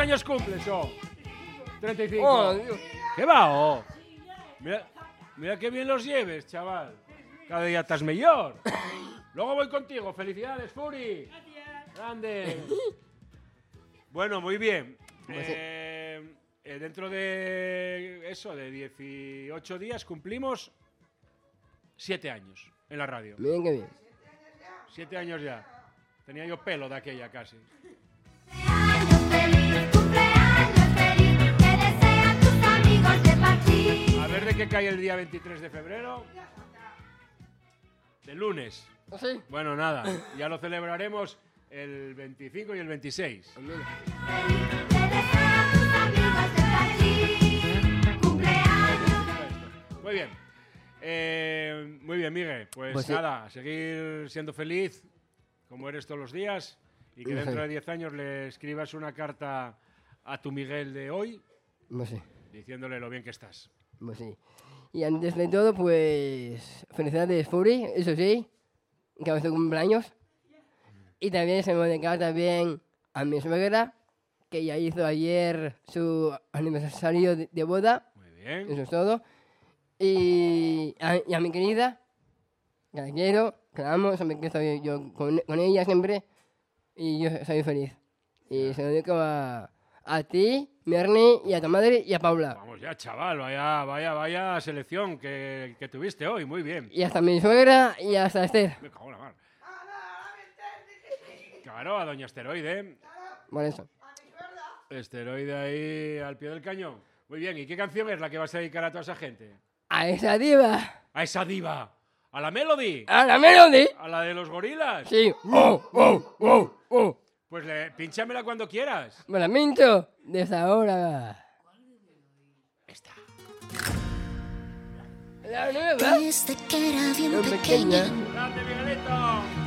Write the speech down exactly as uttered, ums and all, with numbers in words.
años cumples, oh? treinta y cinco. Oh, Dios. ¿Qué va, oh? Mira, mira qué bien los lleves, chaval. Cada día estás mejor. Luego voy contigo. Felicidades, Furi. Gracias. Grande. Bueno, muy bien. Eh, eh, dentro de eso, de dieciocho días, cumplimos siete años en la radio. Miren qué bien. Siete años ya. Tenía yo pelo de aquella casi. Cumpleaños feliz, cumpleaños feliz, que desean tus amigos de partir. A ver de qué cae el día veintitrés de febrero. De lunes. ¿Sí? Bueno, nada. Ya lo celebraremos el veinticinco y el veintiséis. Feliz, que desean tus amigos de partir. Cumpleaños. Muy bien. Eh, muy bien, Miguel. Pues, Pues sí. nada, a seguir siendo feliz, como eres todos los días, y que No sé. dentro de diez años le escribas una carta a tu Miguel de hoy, No sé. diciéndole lo bien que estás. Pues sí. Y antes de todo, pues felicidades, Furi, eso sí, que va su cumpleaños. Y también se me dedica también a mi suegra, que ya hizo ayer su aniversario de, de boda, Muy bien. eso es todo. Y a, y a mi querida, que la quiero, que la amo, sabe que estoy yo con, con ella siempre, y yo soy feliz. Y se lo dedico a, a ti, Merni, y a tu madre y a Paula. Vamos ya, chaval, vaya, vaya, vaya selección que, que tuviste hoy, muy bien. Y hasta mi suegra y hasta Esther. Me cago en la mar. Claro, a doña Esteroide. Por eso. Esteroide ahí al pie del cañón. Muy bien, ¿y qué canción es la que vas a dedicar a toda esa gente? A esa diva. A esa diva. ¿A la Melody? A la Melody. ¿A la de los gorilas? Sí. Oh, oh, oh, oh. Pues le, pínchamela cuando quieras. Me la mincho desde ahora. Esta. La nueva. Desde que era bien Muy pequeña. pequeña, ¡Grande, Miguelito!